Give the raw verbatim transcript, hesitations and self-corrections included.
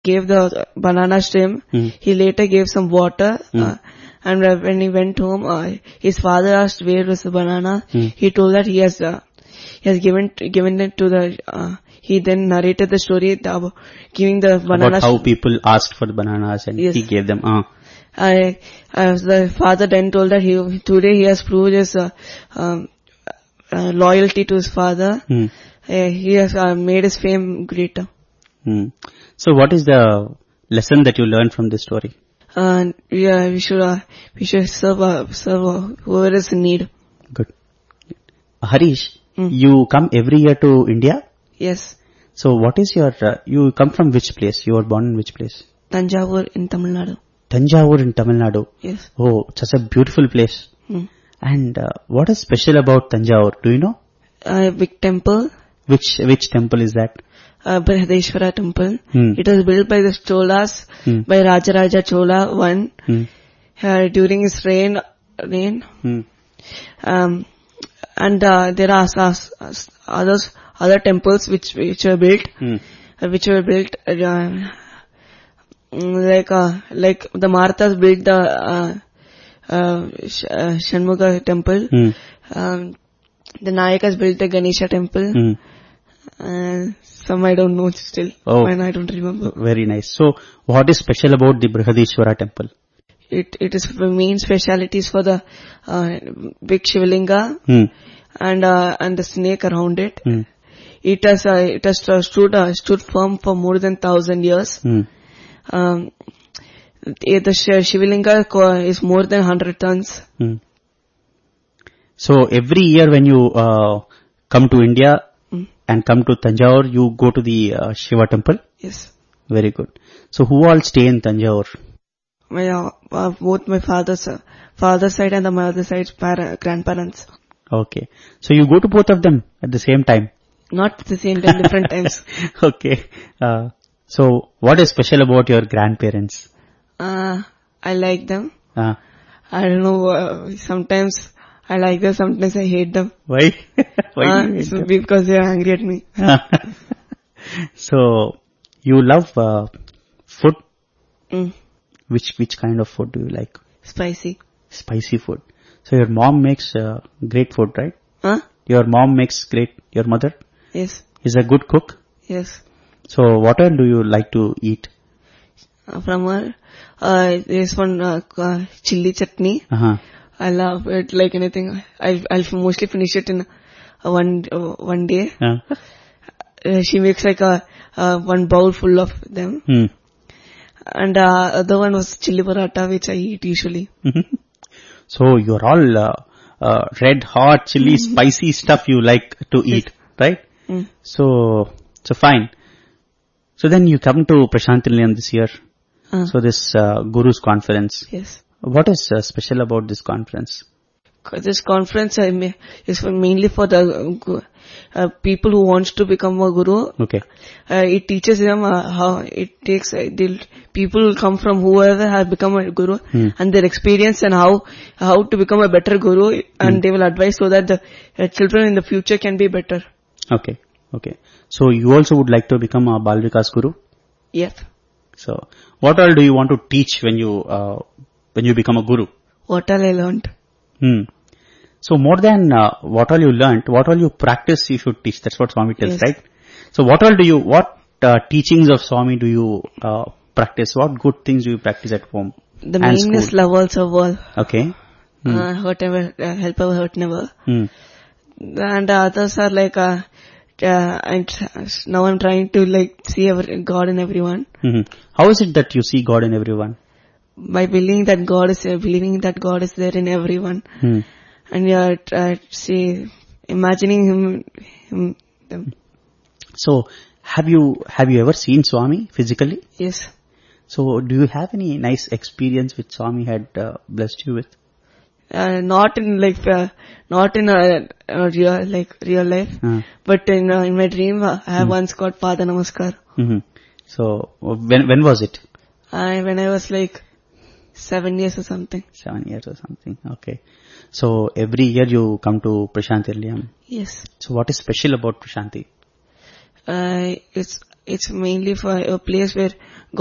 gave the bananas to him. Mm. He later gave some water. Mm. Uh, and uh, when he went home, uh, his father asked where was the banana. Mm. He told that he has uh, he has given given it to the. Uh, he then narrated the story about giving the bananas. About how people asked for the bananas and Yes. he gave them. Uh. I, uh, the father then told that he today he has proved his uh, um, uh, loyalty to his father. Mm. Uh, he has uh, made his fame greater. Mm. So what is the lesson that you learned from this story? Uh, yeah, we should uh, we should serve uh, serve uh, whoever is in need. Good. Harish, Mm. you come every year to India? Yes, So what is your, uh, you come from which place? You were born in which place? Tanjavur in Tamil Nadu. Tanjavur in Tamil Nadu. Yes. Oh, such a beautiful place. Mm. And uh, what is special about Tanjavur? Do you know? A big temple, Which which temple is that? uh, Brihadeshwara temple. Hmm. It was built by the Cholas, Hmm. by Rajaraja Chola one Hmm. uh, during his reign. Reign. Hmm. Um, and uh, there are s- s- others, other temples which which were built, Hmm. uh, which were built uh, mm, like uh, like the Marathas built the uh, uh, Sh- uh, Shanmuga temple. Hmm. Um, the Nayakas built the Ganesha temple. Hmm. Uh, some I don't know still, Oh. and I don't remember. Very nice. So what is special about the Brihadeshwara temple? It it is the main specialities for the uh, big Shivalinga Hmm. and uh, and the snake around it. Hmm. It has uh, it has uh, stood uh, stood firm for more than thousand years. Hmm. Um, eh, the Sh- Shivalinga co- is more than hundred tons. Hmm. So every year when you uh, come to India Mm. and come to Tanjavur, you go to the uh, Shiva temple? Yes, Very good. So who all stay in Tanjavur? my uh, uh, both my father's uh, father's side and the mother's side para- grandparents. Okay. So you go to both of them at the same time? Not at the same time, different times. Okay. Uh, so what is special about your grandparents? Uh, I like them. Uh, I don't know. Uh, sometimes I like them. Sometimes I hate them. why? Why Uh, do you hate so them? because they are angry at me. So you love uh, food? Mm, Which which kind of food do you like? spicy. Spicy food. So your mom makes uh, great food, right? Huh? Your mom makes great. Your mother Yes. is a good cook. Yes. So what all do you like to eat? Uh, from her, uh, there's one uh, uh, chili chutney. Uh-huh. I love it like anything. I'll, I'll mostly finish it in uh, one uh, one day. Uh, Uh, she makes like a uh, one bowl full of them. hmm. And uh, other one was chili paratha, which I eat usually. So you're all uh, uh, red hot chili spicy stuff you like to eat, right? Mm. So so fine. So then you come to Prashant Nilayam this year. Uh, So this uh, Guru's conference. yes. What is uh, special about this conference? This conference uh, ma- is for mainly for the uh, gu- uh, people who wants to become a guru. Okay. Uh, it teaches them uh, how it takes, uh, they'll- people will come from whoever has become a guru Hmm. and their experience and how, how to become a better guru, and they will advise so that the uh, children in the future can be better. Okay. Okay. So you also would like to become a Bal Vikas Guru? Yes. So what all do you want to teach when you uh, when you become a guru? What all I learned. Hmm. So more than uh, what all you learnt, what all you practice, you should teach. That's what Swami tells, Yes. right? So what all do you, what uh, teachings of Swami do you uh, practice? What good things do you practice at home? The And main is school? love also all. Okay. Hmm. Uh, hurt never, uh, help ever, hurt never. Hmm. And the others are like, uh, uh, and now I'm trying to like see every, God in everyone. Hmm. How is it that you see God in everyone? By believing that God is there, believing that God is there in everyone. Hmm. And you're, uh, see, imagining him, him, them. So have you, have you ever seen Swami physically? Yes. So do you have any nice experience which Swami had uh, blessed you with? Uh, not in like, uh, not in a, a real, like real life, Uh, but in, uh, in my dream, uh, I have once got Pada Namaskar. hmm. So when, when was it? I, when I was like seven years or something. Seven years or something. Okay. So every year you come to Prashant Nilayam. Yes. So what is special about Prashanti? Uh, it's, it's mainly for a place where